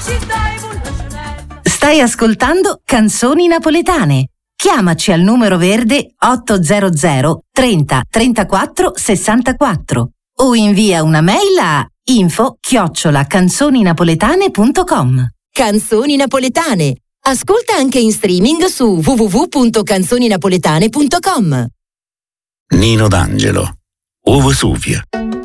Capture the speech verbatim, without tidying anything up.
Stai ascoltando Canzoni Napoletane. Chiamaci al numero verde ottocento trenta trentaquattro sessantaquattro o invia una mail a info chiocciola canzoninapoletane punto com. Canzoni Napoletane. Ascolta anche in streaming su w w w punto canzoninapoletane punto com. Nino D'Angelo, O Vesuvio.